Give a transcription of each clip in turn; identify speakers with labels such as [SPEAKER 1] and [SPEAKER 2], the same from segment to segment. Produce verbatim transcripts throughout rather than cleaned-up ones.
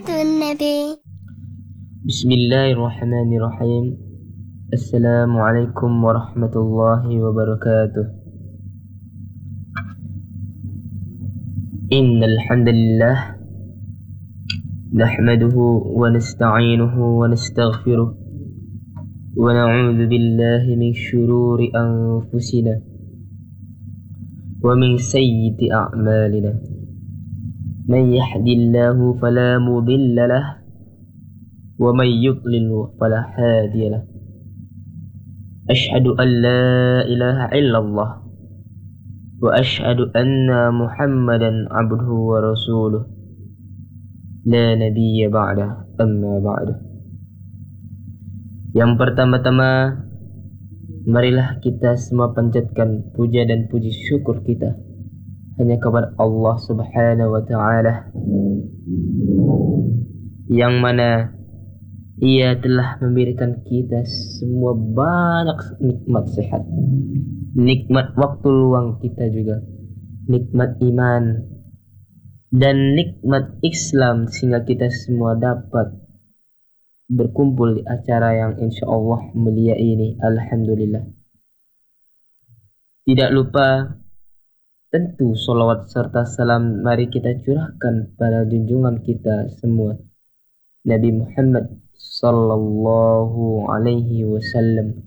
[SPEAKER 1] النبي.
[SPEAKER 2] بسم الله الرحمن الرحيم. السلام عليكم ورحمة الله وبركاته. إن الحمد لله نحمده ونستعينه ونستغفره ونعوذ بالله من شرور أنفسنا ومن سيئات أعمالنا. من يهد الله فلا مضل له ومن يضلل فلا هادي له. أشهد أن لا إله إلا الله وأشهد أن محمدا عبده ورسوله لا نبي بعده أما بعد. Yang pertama-tama, marilah kita semua panjatkan puja dan puji syukur kita hanya kepada Allah Subhanahu wa Ta'ala, yang mana Ia telah memberikan kita semua banyak nikmat sehat, nikmat waktu luang kita juga, nikmat iman, dan nikmat Islam, sehingga kita semua dapat berkumpul di acara yang insya Allah mulia ini. Alhamdulillah. Tidak lupa, tentu salawat serta salam mari kita curahkan pada junjungan kita semua, Nabi Muhammad sallallahu alaihi wasallam,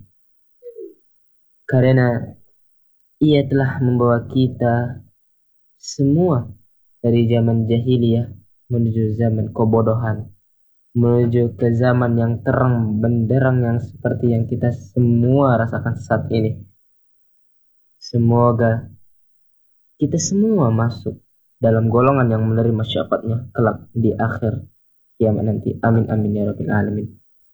[SPEAKER 2] karena ia telah membawa kita semua dari zaman jahiliyah menuju zaman kebodohan, menuju ke zaman yang terang benderang yang seperti yang kita semua rasakan saat ini. Semoga kita semua masuk dalam golongan yang menerima syafaatnya kelak di akhir kiamat nanti. Amin amin ya rabbil alamin.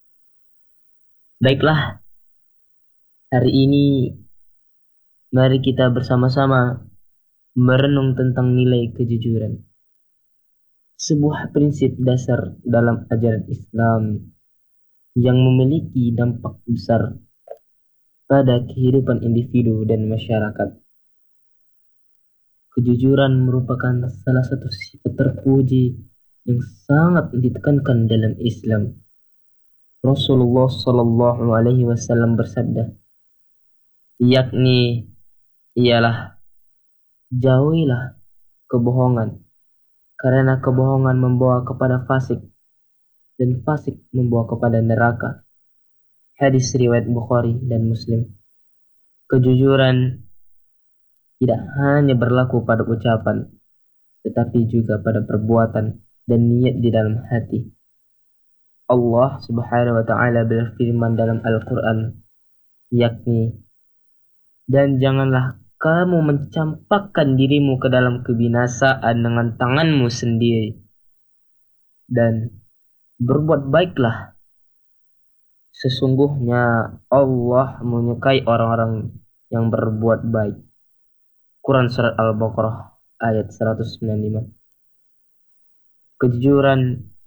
[SPEAKER 2] Baiklah, hari ini mari kita bersama-sama merenung tentang nilai kejujuran, sebuah prinsip dasar dalam ajaran Islam yang memiliki dampak besar pada kehidupan individu dan masyarakat. Kejujuran merupakan salah satu sifat terpuji yang sangat ditekankan dalam Islam. Rasulullah Sallallahu Alaihi Wasallam bersabda, yakni ialah jauhilah kebohongan, karena kebohongan membawa kepada fasik dan fasik membawa kepada neraka. Hadis riwayat Bukhari dan Muslim. Kejujuran tidak hanya berlaku pada ucapan, tetapi juga pada perbuatan dan niat di dalam hati. Allah Subhanahu wa Ta'ala berfirman dalam Al-Quran, yakni, dan janganlah kamu mencampakkan dirimu ke dalam kebinasaan dengan tanganmu sendiri, dan berbuat baiklah, sesungguhnya Allah menyukai orang-orang yang berbuat baik. Quran Surat Al-Baqarah ayat seratus sembilan puluh lima. Kejujuran